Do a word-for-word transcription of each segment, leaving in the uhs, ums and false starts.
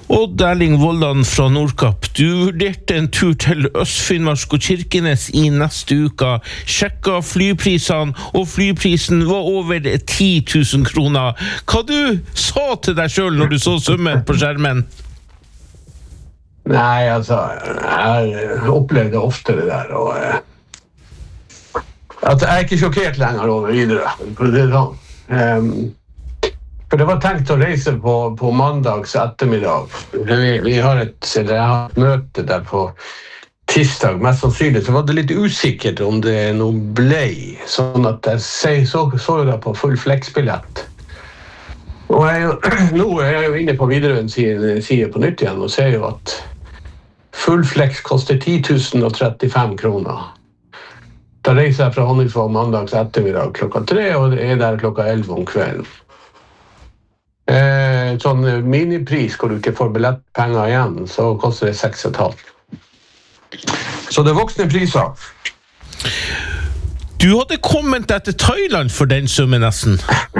Odd Erling Vollan fra Nordkapp, du vurderte en tur til Øst-Finnmark og Kirkenes i neste uka, sjekka flyprisene, og flyprisen var over ti tusen kroner. Hva du sa til deg selv når du så summen på skjermen? Nei, altså, jeg opplevde ofte det der, og at jeg er ikke sjokkert lenger over videre, for det er sånn. Um, For det var tenkt å reise på, på mandags ettermiddag. Vi, vi har et, eller jeg har et møte der på tirsdag, mest sannsynlig. Så var det litt usikkert om det noe ble. Sånn at jeg så, så det på full fleksbillett. Og jeg, nå er jeg jo inne på Widerøens side på nytt igjen og ser jo at full flex koster ti tusen trettifem kroner. Da reiser jeg fra Honningsvåg mandags ettermiddag klokka tre, og er der klokka elleve om kvelden. Eh, sånn minipris hvor du ikke får billettpenger igjen, så koster det seks og et halvt. Så det er voksne priser. Du hadde kommet deg til Thailand for den summen nesten.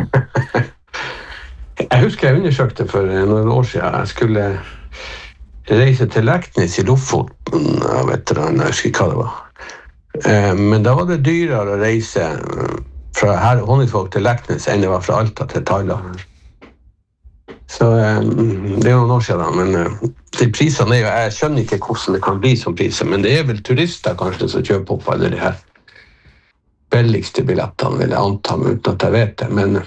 Jeg husker jeg undersøkte for noen år siden. Jeg skulle reise til Leknes i Lofoten, jeg vet ikke, jeg husker ikke hva det var. Eh, men da var det dyrere å reise fra her Honningsvåg til Leknes enn det var fra Alta til Thailand. Så um, det er jo noen år siden, men uh, de prisene er jo, jeg skjønner ikke hvordan det kan bli som priser, men det er vel turister kanskje som kjøper opp alle de her billigste billettene, vil jeg anta, uten at jeg vet det, men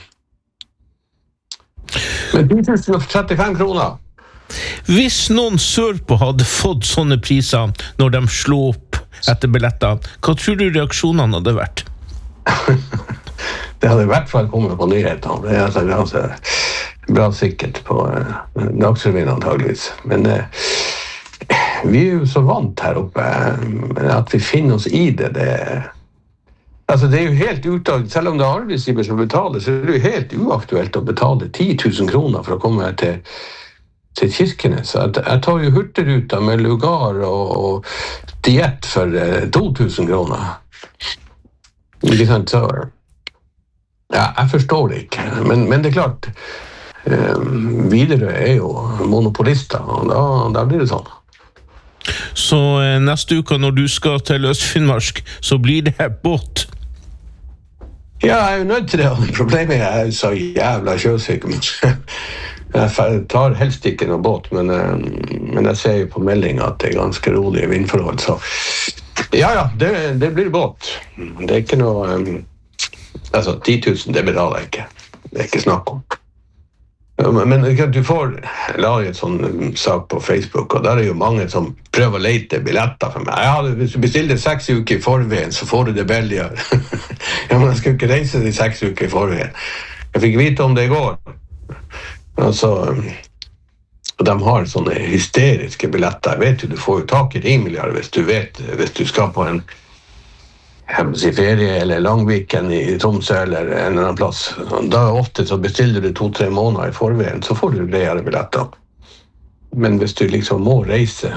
men ti tusen trettifem kroner. Hvis noen sørpå hadde fått sånne priser når de slå opp etter billettene, hva tror du reaksjonene hadde vært? Det hadde i hvert fall kommet på nyhetene, det er altså ganske bra sikkert på uh, Dagsrevyen antageligvis. Men uh, vi er jo så vant her oppe uh, at vi finner oss i det. Det, altså, det er jo helt utakt, selv om det er arbeidsgiver som betaler, så er det jo helt uaktuelt å betale ti tusen kroner for å komme til, til Kirkenes. Jeg, jeg tar jo hurtigruta med lugar og, og diett for uh, to tusen kroner. Ikke sant, så... Ja, jeg forstår det ikke, men, men det er klart, eh, Widerøe er jo monopolister, og da, da blir det sånn. Så eh, neste uke når du skal til Øst-Finnmark, så blir det båt? Ja, jeg er jo nødt til det, og problemet er jeg er så jævla sjøsyk, men jeg tar helst ikke noe båt, men, men jeg ser jo på meldingen at det er ganske rolige vindforhold, så ja, ja, det, det blir båt. Det er ikke noe... Um, Altså, ti tusen, det betaler jeg ikke. Det er ikke snakk om. Men du får lage en sånn sak på Facebook, og der er jo mange som prøver å lete billetter for meg. Ja, hvis du bestiller seks uker i forveien, så får du det billigere. Ja, men jeg skal ikke reise de seks uker i forveien. Jeg fikk vite om det i går. Altså, og de har sånne hysteriske billetter. Jeg vet jo, du får jo tak i rimeligere hvis du vet, hvis du skal på en i ferie eller Langviken i Tromsø eller en eller annen plass. Da ofte så bestiller du to-tre måneder i forveien, så får du greiere billetter. Men hvis du liksom må reise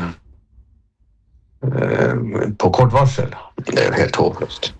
eh, på kort varsel, det er jo helt håpløst.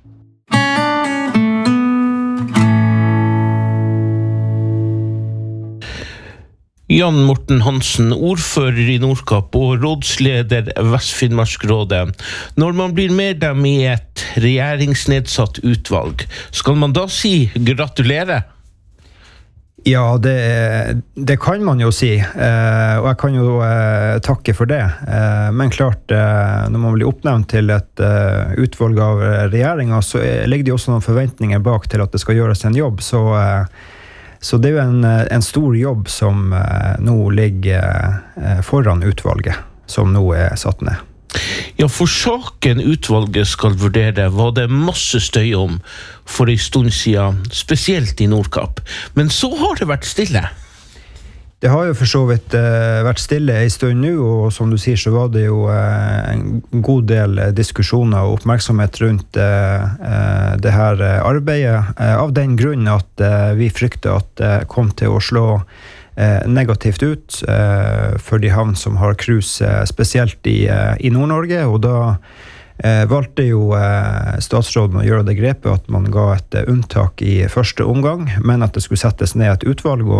Jan Morten Hansen, ordfører i Nordkapp og rådsleder Vest-Finnmarksrådet. Når man blir medlem i et regjeringsnedsatt utvalg, skal man da si gratulerer? Ja, det, det kan man jo si, eh, og jeg kan jo eh, takke for det. Eh, men klart, eh, når man blir oppnevnt til et eh, utvalg av regjeringen, så ligger det også noen forventninger bak til at det skal gjøres en jobb, så... Eh, Så det er jo en, en stor jobb som eh, nå ligger eh, foran utvalget, som nå er satt ned. Ja, for saken utvalget skal vurdere var det masse støy om for en stund siden, spesielt i Nordkapp. Men så har det vært stille. Det har jo for så vidt eh, vært stille en stund nå, og som du sier så var det jo eh, en god del diskusjoner og oppmerksomhet rundt eh, det her arbeidet, eh, av den grunn at eh, vi frykter at det kom til å slå eh, negativt ut eh, for de havn som har cruise, eh, spesielt i, eh, i Nord-Norge, og da eh, valgte jo eh, statsråden å gjøre det grepet at man ga et eh, unntak i første omgang, men at det skulle settes ned et utvalg, og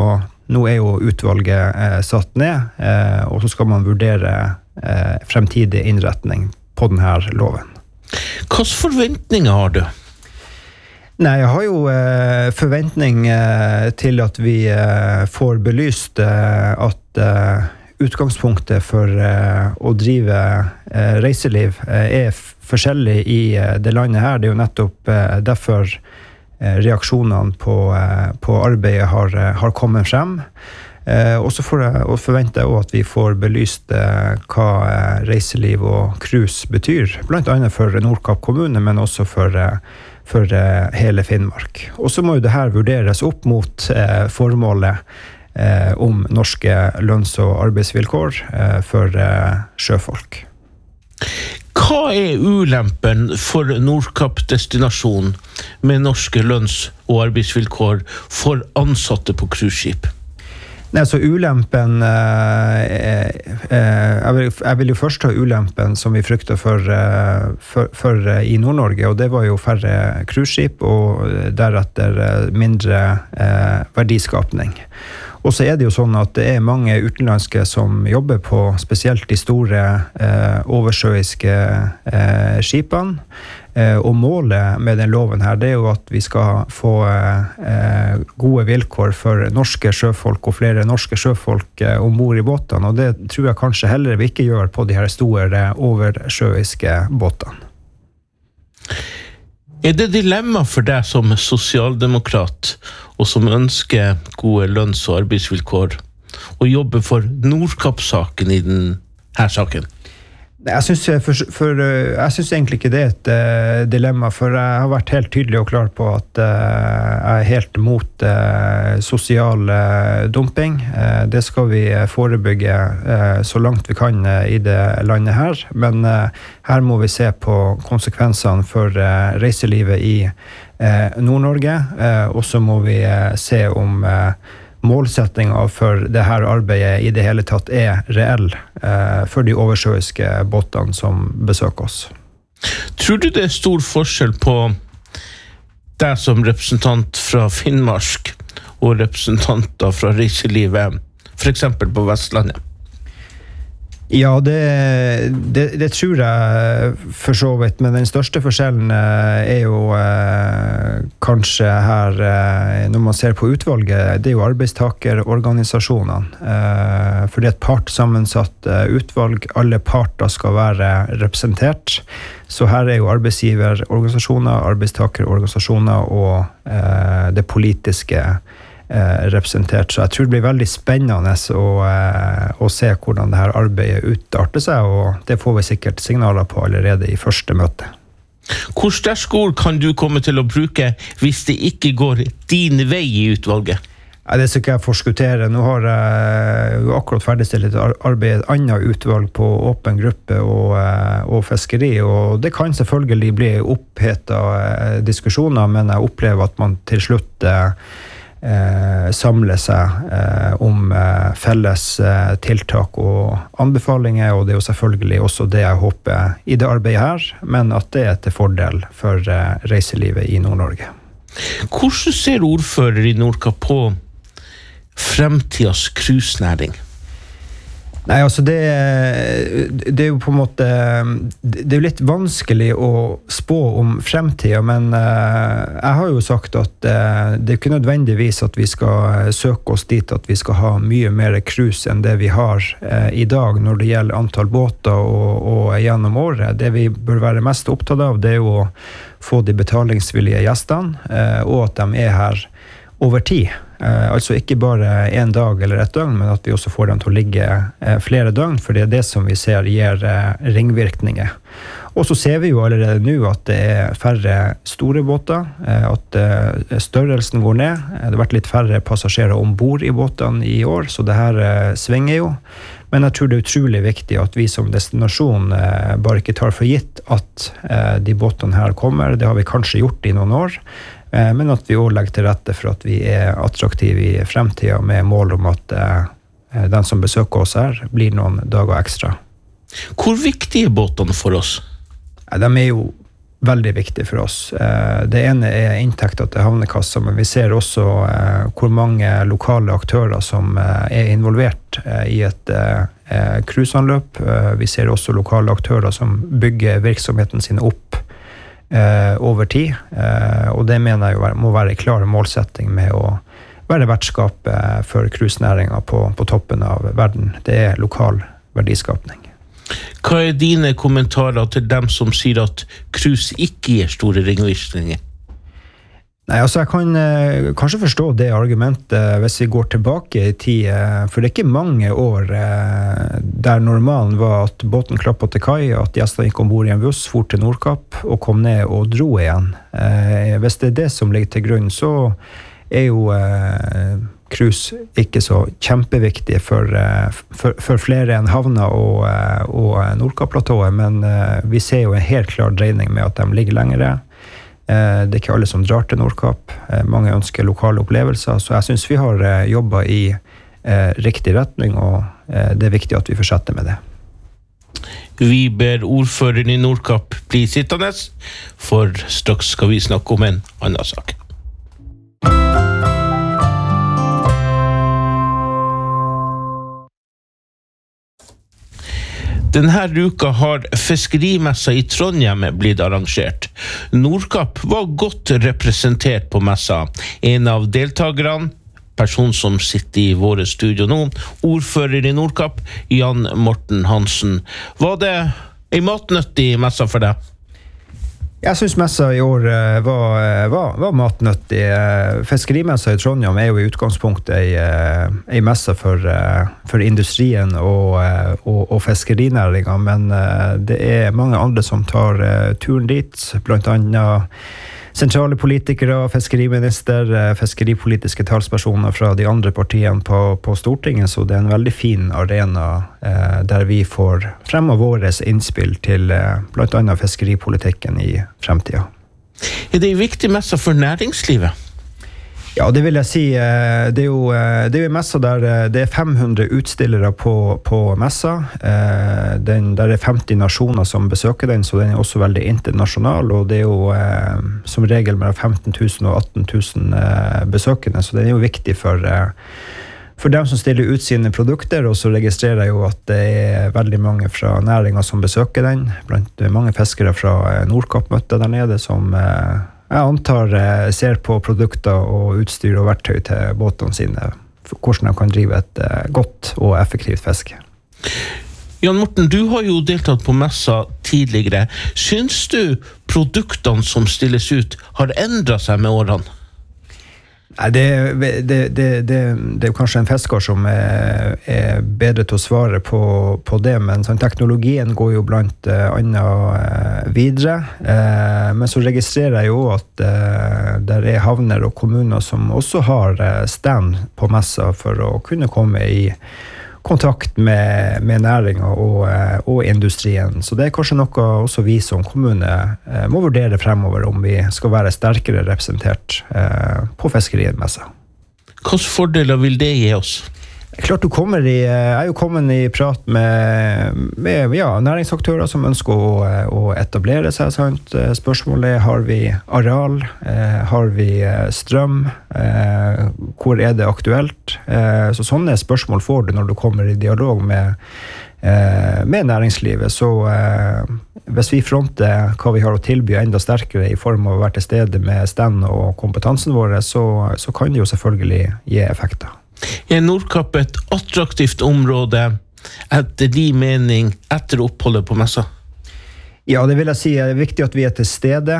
Nå er jo utvalget eh, satt ned, eh, og så skal man vurdere eh, fremtidig innretning på denne loven. Hvilke forventninger har du? Nei, jeg har jo eh, forventning eh, til at vi eh, får belyst eh, at eh, utgangspunktet for eh, å drive eh, reiseliv eh, er f- forskjellig i eh, det landet her. Det er jo nettopp eh, derfor eh, reaksjonene på, eh, på arbeidet har, eh, har kommet frem. Eh, og så får jeg, og forventer jeg også at vi får belyst eh, hva eh, reiseliv og cruise betyr, blant annet for Nordkapp kommune, men også for, eh, for eh, hele Finnmark. Og så må jo det her vurderes opp mot eh, formålet Eh, om norske lønns- og arbeidsvilkår eh, for eh, sjøfolk. Hva er ulempen for Nordkapp-destinasjon med norske lønns- og arbeidsvilkår for ansatte på cruiseskip? Nei, så ulempen eh, eh, jeg, vil, jeg vil jo først ta ulempen som vi frykter for, eh, for, for eh, i Nord-Norge, og det var jo færre cruiseskip og deretter mindre eh, verdiskapning. Og så er det jo sånn at det er mange utenlandske som jobber på spesielt de store eh, oversjøiske eh, skipene. Eh, og målet med den loven her, det er jo at vi skal få eh, gode vilkår for norske sjøfolk og flere norske sjøfolk eh, ombord i båtene. Og det tror jeg kanskje heller vi ikke gjør på de her store oversjøiske båtene. Er det dilemma for deg som sosialdemokrat og som ønsker gode lønns- og arbeidsvilkår å jobbe for Nordkapp-saken i denne saken? Jeg synes, for, for, jeg synes egentlig ikke det er et uh, dilemma, for jeg har vært helt tydelig og klar på at uh, jeg er helt mot uh, sosial uh, dumping. Uh, det skal vi forebygge uh, så langt vi kan uh, i det landet her, men uh, her må vi se på konsekvensene for uh, reiselivet i uh, Nord-Norge, uh, og så må vi uh, se om uh, målsettinga for det her arbeidet i det hele tatt er reell eh, for de oversjøiske båtene som besøker oss. Tror du det er stor forskjell på deg som representant fra Finnmark og representanter fra reiselivet, for eksempel på Vestlandet? Ja, det, det, det tror jeg for så vidt, men den største forskjellen er jo eh, kanskje her, eh, når man ser på utvalget, det er jo arbeidstakerorganisasjonene. Eh, for det er et partsammensatt eh, utvalg, alle parter skal være representert. Så her er jo arbeidsgiverorganisasjoner, arbeidstakerorganisasjoner og eh, det politiske representert, så jeg tror det blir veldig spennende å, å se hvordan det her arbeidet utarter seg, og det får vi sikkert signaler på allerede i første møte. Hvor sterke ord kan du komme til å bruke hvis det ikke går din vei i utvalget? Ja, det skal ikke jeg forskuttere. Nå har jeg jo akkurat ferdigstilt et arbeid, et annet utvalg på åpen gruppe og, og fiskeri, og det kan selvfølgelig bli opphetet diskusjoner, men jeg opplever at man til slutt Eh, samle seg eh, om eh, felles eh, tiltak og anbefalinger, og det er jo selvfølgelig også det jeg håper i det arbeidet her, men at det er til fordel for eh, reiselivet i Nord-Norge. Hvordan ser ordfører i Nordkapp på fremtidens cruisenæring? Nei, altså det, det er jo på en måte, det er jo litt vanskelig å spå om fremtiden, men jeg har jo sagt at det er ikke nødvendigvis at vi skal søke oss dit at vi skal ha mye mer cruise enn det vi har i dag når det gjelder antall båter og, og gjennom året. Det vi bør være mest opptatt av, det er jo å få de betalingsvillige gjestene, og at de er her over tid. Eh, altså ikke bare en dag eller et døgn, men at vi også får dem til å ligge eh, flere døgn, for det er det som vi ser gir eh, ringvirkninger. Og så ser vi jo allerede nå at det er færre store båter, eh, at eh, størrelsen går ned. Det har vært litt færre passasjerer ombord i båtene i år, så det her eh, svinger jo. Men jeg tror det er utrolig viktig at vi som destinasjon eh, bare ikke tar for gitt at eh, de båtene her kommer. Det har vi kanskje gjort i noen år, eh, men at vi også legger til rette for at vi er attraktive i fremtiden med mål om at eh, den som besøker oss her blir noen dager ekstra. Hvor viktige er båtene for oss? De er jo veldig viktig for oss. Det ene er inntekter til havnekassa, men vi ser også hvor mange lokale aktører som er involvert i et cruiseanløp. Vi ser også lokale aktører som bygger virksomheten sin opp over tid, og det mener jeg må være en klar målsetting med å være vertskap for cruisenæringen på, på toppen av verden. Det er lokal verdiskapning. Hva er dine kommentarer til dem som sier at cruise ikke gir store ringvirkninger? Nei, altså jeg kan eh, kanskje forstå det argumentet hvis vi går tilbake i tid, eh, for det er ikke mange år eh, der normalen var at båten klappet til kai, at gjestene gikk ombord i en buss, for til Nordkapp og kom ned og dro igjen. Eh, hvis det er det som ligger til grunn, så er jo eh, cruise ikke så kjempeviktig for, for, for flere enn havna og, og Nordkapp-platået, men vi ser jo en helt klar dreining med at de ligger lengre. Det er ikke alle som drar til Nordkapp. Mange ønsker lokale opplevelser, så jeg synes vi har jobbet i riktig retning, og det er viktig at vi fortsetter med det. Vi ber ordføreren i Nordkapp bli sittende, for straks skal vi snakke om en annen sak. Denne uka har fiskerimessa i Trondheim blitt arrangert. Nordkapp var godt representert på messa. En av deltagerne, person som sitter i våre studio nå, ordfører i Nordkapp, Jan Morten Hansen. Var det en matnyttig messa for deg? Jeg synes messa i år var, var, var matnyttig. Fiskerimessa i Trondheim er jo i utgangspunktet en, en messa for, for industrien og, og, og fiskerinæringen, men det er mange andre som tar turen dit, blant annet sentrale politikere, fiskeriminister, fiskeripolitiske talspersoner fra de andre partiene på, på Stortinget, så det er en veldig fin arena eh, der vi får fremme våre innspill til eh, blant annet fiskeripolitikken i fremtiden. Er det en viktig messe for næringslivet? Ja, det vil jeg si. Det er jo, det er jo en messe der det er fem hundre utstillere på, på messa. Den, der er femti nasjoner som besøker den, så den er også veldig internasjonal, og det er jo som regel mellom femten tusen og atten tusen besøkende, så den er jo viktig for, for dem som stiller ut sine produkter, og så registrerer jeg jo at det er veldig mange fra næringen som besøker den, blant mange fiskere fra Nordkapp møtte der nede, som jeg antar ser på produkter og utstyr og verktøy til båtene sine, hvordan de kan drive et godt og effektivt fiske. Jan Morten, du har jo deltatt på messa tidligere. Syns du produktene som stilles ut har endret seg med årene? Nei, det, det, det, det, det er jo kanskje en fisker som er, er bedre til å svare på, på det, men sånn, teknologien går jo blant uh, annet uh, videre. Uh, men så registrerer jeg jo at uh, der er havner og kommuner som også har uh, stand på messa for å kunne komme i kontakt med, med næringen og, og industrien. Så det er kanskje noe også vi som kommune eh, må vurdere fremover om vi skal være sterkere representert eh, på fiskerienmessa. Hvilke fordeler vil det gi oss? Klart du kommer i, jeg er jo kommet i prat med, med ja, næringsaktører som ønsker å, å etablere seg. Sant? Spørsmålet er, har vi areal? Eh, har vi strøm? Eh, hvor er det aktuelt? Eh, så sånne spørsmål får du når du kommer i dialog med, eh, med næringslivet. Så eh, hvis vi fronter hva vi har å tilby enda sterkere i form av å være til stede med stand og kompetansen vår, så, så kan det jo selvfølgelig gi effekter. Er Nordkapp et attraktivt område etter din mening etter oppholdet på messa? Ja, det vil jeg si. Det er viktig at vi er til stede.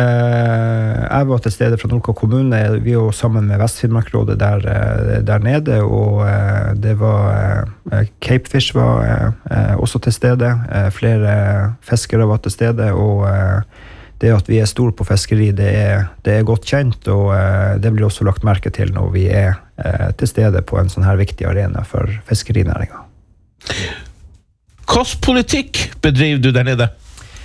Jeg var til stede fra Nordkapp kommune. Vi er jo sammen med Vest-Finnmark-rådet der, der nede, og det var Capefish var også til stede. Flere fiskere var til stede, og det at vi er store på fiskeri, det er, det er godt kjent, og det blir også lagt merke til når vi er til stede på en sånn her viktig arena for fiskerinæringen. Hvilken politikk bedriver du der nede?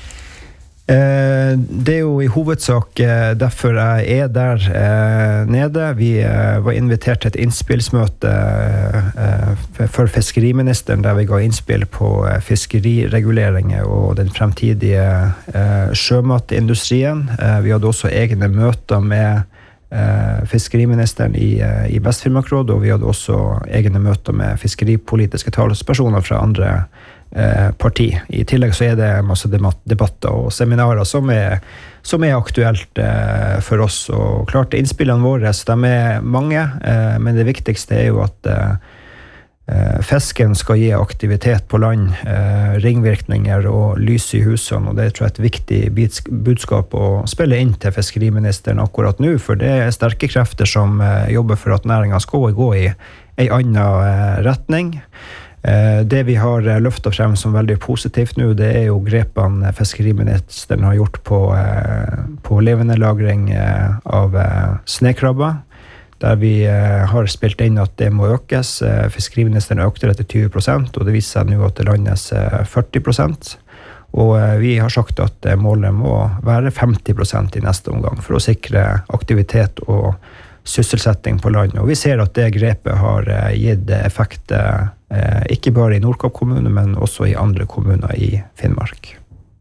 Det er jo i hovedsak derfor jeg er der nede. Vi var invitert til et innspillsmøte for fiskeriministeren, der vi ga innspill på fiskerireguleringer og den fremtidige sjømatindustrien. Vi hadde også egne møter med fiskeriministeren i, i Vest-Finnmark-rådet, og vi hadde også egne møter med fiskeripolitiske talspersoner fra andre parti. I tillegg så er det masse debatter og seminarer som er, som er aktuelt for oss. Og klart, innspillene våre, de er mange, men det viktigste er jo at fisken skal gi aktivitet på land, ringvirkninger og lys i husene, og det tror jeg er et viktig budskap å spille inn til fiskeriministeren akkurat nå, for det er sterke krefter som jobber for at næringen skal gå i en annen retning. Det vi har løftet frem som veldig positivt nå, det er jo grepene fiskeriministeren har gjort på, på levende lagring av snekrabber, der vi har spilt inn at det må økes. Fiskeriministeren økte det til tjue prosent, og det viser seg nå at det landes førti prosent. Og vi har sagt at målet må være femti prosent i neste omgang, for å sikre aktivitet og sysselsetting på land. Og vi ser at det grepet har gitt effekt, ikke bare i Nordkapp kommune, men også i andre kommuner i Finnmark.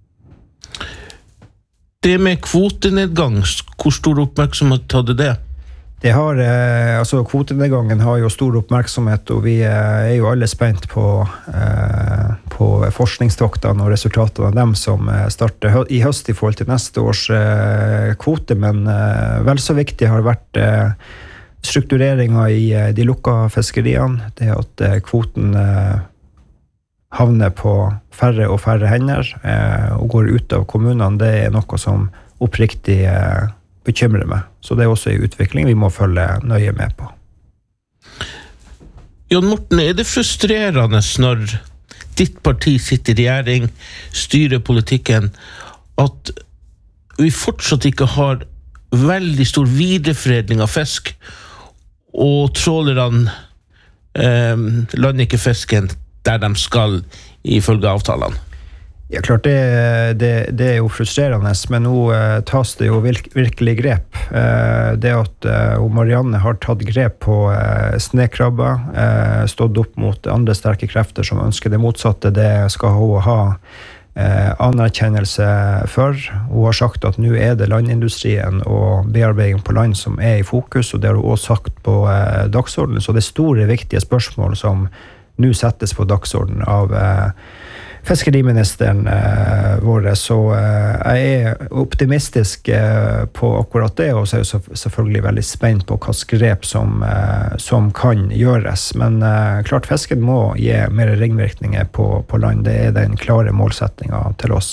Det med kvotenedgang, hvor stor oppmerksomhet hadde det? Det har, altså kvotenedgangen har jo stor oppmerksomhet, og vi er jo alle spent på, på forskningstoktene og resultatene av dem som starter i høst i forhold til neste års kvote, men vel så viktig har vært struktureringen i de lukka fiskeriene, det at kvoten havner på færre og færre hender og går ut av kommunene, det er noe som oppriktig bekymrer meg. Så det er også en utvikling vi må følge nøye med på. Jan Morten, er det frustrerende når ditt parti sitter i regjering, styrer politikken, at vi fortsatt ikke har veldig stor videreforedling av fisk, og trålerne eh, lander ikke fisken der de skal ifølge avtalene? Ja, klart det, det, det er jo frustrerende, men nå eh, tas det jo virk, virkelig grep. Eh, det at eh, Marianne har tatt grep på eh, snekrabber, eh, stått opp mot andre sterke krefter som ønsker det motsatte, det skal hun ha eh, anerkjennelse for. Hun har sagt at nå er det landindustrien og bearbeiding på land som er i fokus, og det har hun også sagt på eh, dagsordenen. Så det er store, viktige spørsmål som nå settes på dagsordenen av eh, fiskeriministeren eh, vår, så eh, jeg er optimistisk eh, på akkurat det, og så er jeg selvfølgelig veldig spent på hva grep som, eh, som kan gjøres. Men eh, klart fisken må gi mer ringvirkninger på, på land, det er den klare målsettingen til oss.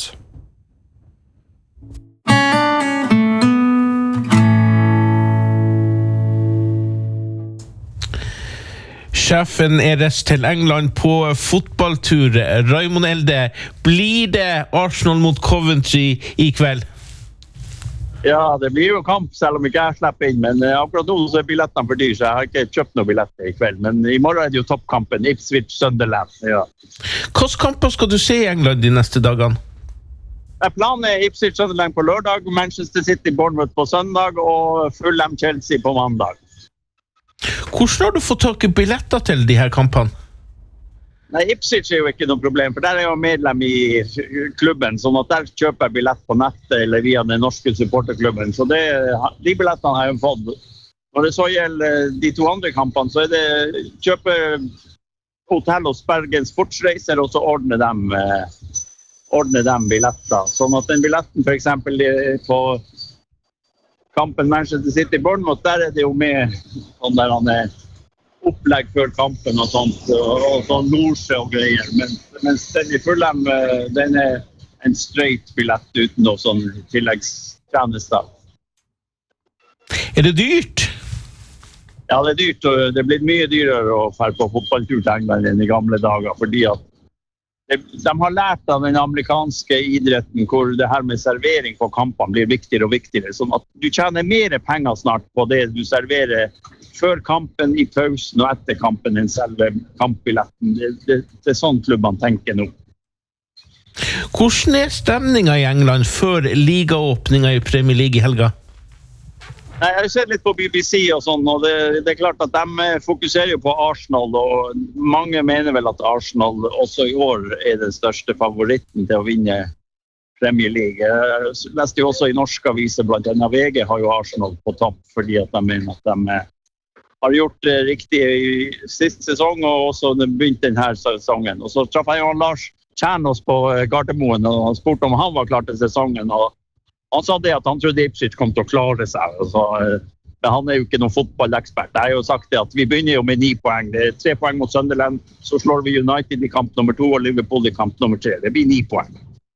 Sjefen er reist til England på fotballtur. Raymond Elde, blir det Arsenal mot Coventry i kveld? Ja, det blir jo kamp selv om ikke jeg slipper inn, men akkurat nå så er billettene for dyr, så jeg har ikke kjøpt noen billetter i kveld. Men i morgen er det jo toppkampen, Ipswich-Sunderland. Ja. Hvilke kamper skal du se i England de neste dagene? Planen er Ipswich-Sunderland på lørdag, Manchester City-Bournemouth på søndag og Fulham-Chelsea på mandag. Hvordan har du fått tak i billetter til de her kampene? Nei, Ipswich er jo ikke noe problem, for der er jeg medlem i klubben, sånn at der kjøper jeg billett på nettet eller via den norske supporterklubben. Så det, de billettene har jeg fått. Når det så gjelder de to andre kampene, så er det kjøpe hotell hos Bergen Sportsreiser, og så ordne dem, ordne dem billetter. Sånn at den billetten for eksempel på kampen Manchester City-Bournemouth, der er det jo med sånn der han er opplegg før kampen og sånt, og, og sånn nordsjø og greier. Men, mens den i Fulham, den er en straight billett uten noe sånn tilleggstjenester. Er det dyrt? Ja, det er dyrt, og det blir mye dyrere å fære på fotballtur til England enn i gamle dager, fordi at de, de har lært av den amerikanske idretten hvor det her med servering på kampene blir viktigere og viktigere, sånn at du tjener mer penger snart på det du serverer før kampen, i pausen og etter kampen enn selve kampbilletten. Det, det, det er sånn klubbene tenker nå. Hvordan er stemningen i England før ligaåpningen i Premier League i helga? Nei, jeg har sett litt på B B C og sånn, og det, det er klart at de fokuserer jo på Arsenal, og mange mener vel at Arsenal også i år er den største favoritten til å vinne Premier League. Jeg leste jo også i norske aviser, blant annet V G har jo Arsenal på topp, fordi at de mener at de har gjort det riktig i siste sesong, og også begynt denne sesongen. Og så traff jeg jo Lars Kjernås på Gardermoen, og han spurte om han var klar til sesongen, og han sa det at han trodde Ipswich kom til å klare seg. Så, men han er jo ikke noen fotballekspert. Jeg har jo sagt det at vi begynner jo med ni poeng. Det er tre poeng mot Sunderland, så slår vi United i kamp nummer to og Liverpool i kamp nummer tre. Det blir ni poeng.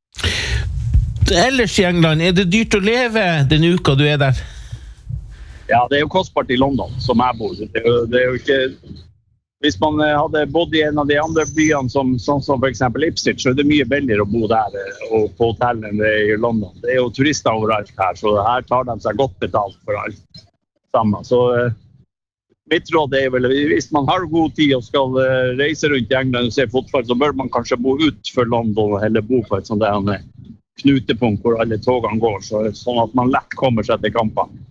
Ellers i England, er det dyrt å leve den uka du er der? Ja, det er jo kostbart i London, som jeg bor. Det er jo, det er jo ikke... Hvis man hadde bodd i en av de andre byene, som, sånn som for eksempel Ipswich, så er det mye billigere å bo der og på hotell enn det i London. Det er jo turister overalt her, så her tar de seg godt betalt for alt sammen. Så mitt råd er vel, hvis man har god tid og skal reise rundt i England og se fotball, så bør man kanskje bo ut for London, eller bo på et sånt der knutepunkt hvor alle togene går, så, sånn at man lett kommer seg til kampene.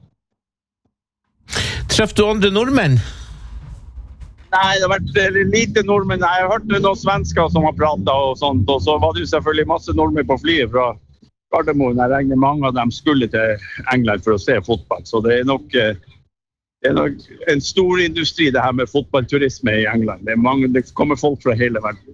Treffer du andre nordmenn? Nei, det har vært lite nordmenn. Jeg har hørt noen svensker som har pratet og sånt, og så var det jo selvfølgelig masse nordmenn på flyet fra Gardermoen. Jeg regner mange av dem skulle til England for å se fotball, så det er nok, det er nok en stor industri det her med fotballturisme i England. Det, er mange, det kommer folk fra hele verden.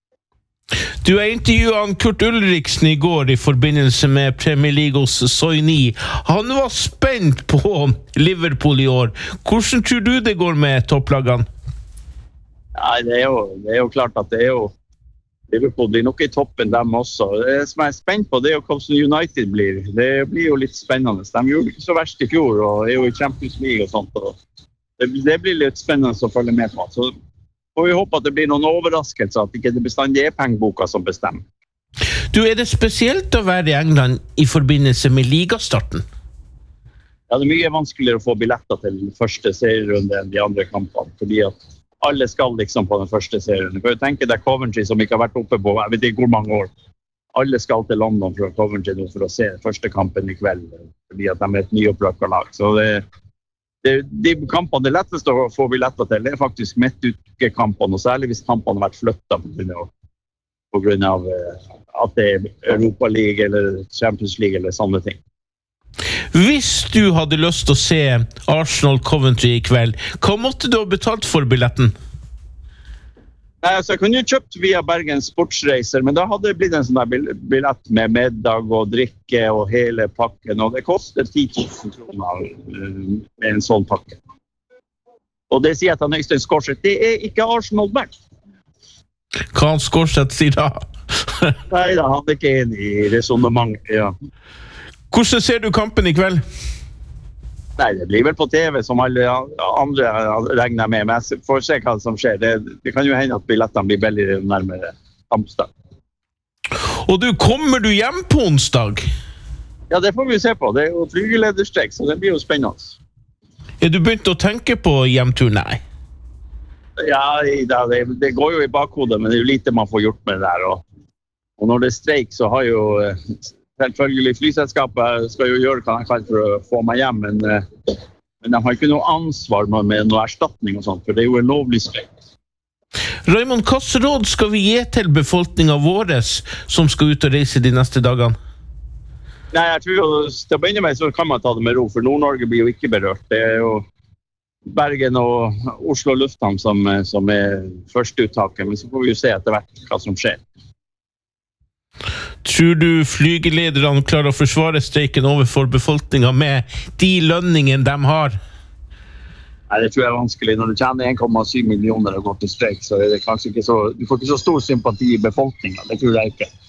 Du har intervjuet Kurt Ulriksen i går i forbindelse med Premier League hos Soini. Han var spent på Liverpool i år. Hvordan tror du det går med topplagene? Nei, det er, jo, det er jo klart at det er jo Liverpool blir nok i toppen dem også. Det som jeg er spent på, det er jo hvordan United blir. Det blir jo litt spennende. De gjorde ikke så verst i fjor, og er jo i Champions League og sånt. Og det, det blir litt spennende å følge med på. Så får vi håpe at det blir noen overraskelser, at ikke det bestandig er pengeboka som bestemmer. Du, er det spesielt å være i England i forbindelse med ligastarten? Ja, det er mye vanskeligere å få billetter til første serierunde enn de andre kampene, fordi at alle skal liksom på den første serien. Du kan jo tenke deg Coventry som ikke har vært oppe på, jeg vet ikke hvor mange år. Alle skal til London fra Coventry for å se første kampen i kveld, fordi at de er et nyopprykket lag. Så det, det, de kampene det letteste å få billetter til, det er faktisk midtukekampene, og særlig hvis kampene har vært flyttet på grunn av, på grunn av at det er Europa League eller Champions League eller sånne ting. Hvis du hadde lyst til å se Arsenal Coventry i kveld, hva måtte du ha betalt for billetten? Nei, altså, jeg kunne jo kjøpt via Bergens Sportsreiser, men da hadde det blitt en sånn der billett med middag og drikke og hele pakken, og det koster ti tusen kroner med en sånn pakke. Og det sier at han Øystein Skorseth, det er ikke Arsenal back. Hva han Skorseth sier da? Nei da, han er ikke enig i resonemanget, ja. Hvordan ser du kampen i kveld? Nei, det blir vel på T V som alle andre regner med, men jeg får se hva som skjer. Det, det kan jo hende at billettene blir billigere nærmere kampstart. Og du, kommer du hjem på onsdag? Ja, det får vi se på. Det er jo flygelederstrekk, så det blir jo spennende. Er du begynt å tenke på hjemtur? Nei. Ja, det, det går jo i bakhodet, men det er jo lite man får gjort med det der. Og, og når det er streik, så har jo... Selvfølgelig, flyselskapet skal jo gjøre hva de kan for å få meg hjem, men, men de har ikke noe ansvar med noe erstatning og sånt, for det er jo en lovlig streik. Raymond, hva råd skal vi gi til befolkningen vår som skal ut og reise de neste dagene? Nei, jeg tror jo, til å begynne med så kan man ta det med ro, for Nord-Norge blir jo ikke berørt. Det er jo Bergen og Oslo Lufthavn som, som er førsteuttaket, men så får vi jo se etter hvert hva som skjer. Tror du flygelederne klarer å forsvare streiken overfor befolkningen med de lønningene de har? Nei, det tror jeg er vanskelig. Når du tjener en komma syv millioner og går til streik, så er det kanskje ikke så, du får ikke så stor sympati i befolkningen. Det tror jeg ikke.